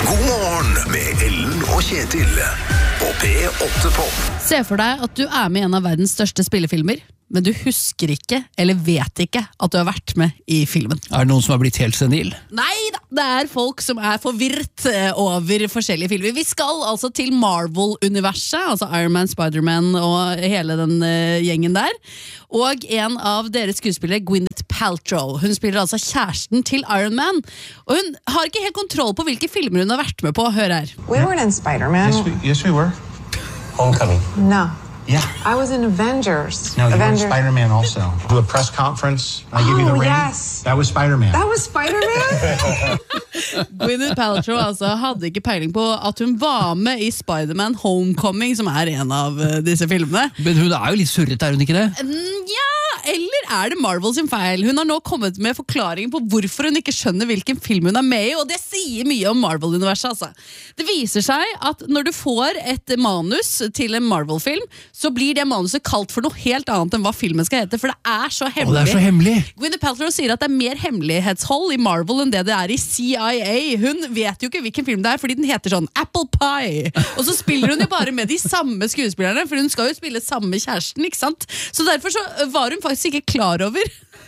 God morgen med Ellen og Kjetil på P8 Pop. Se for deg at du med I en av verdens største spillefilmer, men du husker ikke, eller vet ikke, at du har vært med I filmen. Det noen som har blitt helt senil? Neida, det folk som forvirret over forskjellige filmer. Vi skal altså til Marvel-universet, altså Iron Man, Spider-Man og hele den gjengen der. Og en av deres skuespillere, Gwyneth Paltrow, hun spiller altså kjæresten til Iron Man. Og hun har ikke helt kontroll på hvilke filmer hun har vært med på. Hør her. We weren't in Spider-Man. Yes, we were. Homecoming. No. Yeah. I was in Avengers. No, you were in Spider-Man also. Do a press conference. I give you the ring. Yes. That was Spider-Man. That was Spider-Man? Gwyneth Paltrow altså, hadde ikke peiling på at hun var med I Spider-Man Homecoming, som en av disse filmene. Men hun jo litt surret, hun ikke det? Ja, eller det Marvel sin feil? Hun har nå kommet med forklaringen på hvorfor hun ikke skjønner hvilken film hun med I, og det sier mye om Marvel-universet. Altså. Det viser seg at når du får et manus til en Marvel-film, så blir det manuset kalt for noe helt annet enn hva filmen skal hete, for det så hemmelig. Det så hemmelig. Gwyneth Paltrow sier at det mer hemmelighetshold I Marvel enn det I CIA. Hun vet jo ikke hvilken film det fordi den heter sånn Apple Pie. Og så spiller hun jo bare med de samme skuespillerne, for hun skal jo spille samme kjæresten, ikke sant? Så derfor så var hun faktisk ikke klar over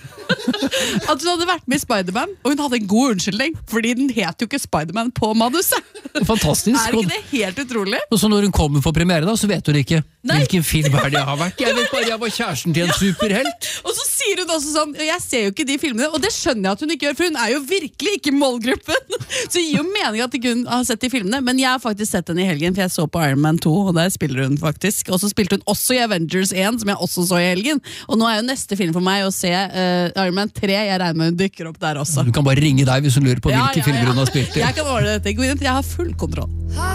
at hun hadde vært med I Spider-Man, og hun hadde en god unnskyldning, fordi den het jo ikke Spider-Man på manuset. Fantastisk. Ikke det helt utrolig? Og så når hun kommer på premiere da, så vet hun ikke hvilken film det jeg har vært. Jeg vet bare jeg var kjæresten til en superhelt. Og så sier hun også sånn, jeg ser jo ikke de filmene, og det skjønner jeg at hun ikke gjør, for hun jo virkelig ikke målgruppen. Så det gir jo mening at ikke hun har sett de filmene, men jeg har faktisk sett den I helgen, for jeg så på Iron Man 2, og der spiller hun faktisk. Og så spilte hun også I Avengers 1, som jeg også så I helgen. Og nå jo neste film for meg å se Iron Man 3, jeg regner med hun dykker opp der også. Du kan bare ringe deg hvis hun lurer på hvilke filmer hun har spilt I. Jeg kan ordne dette, Gwyneth, jeg har full kontroll.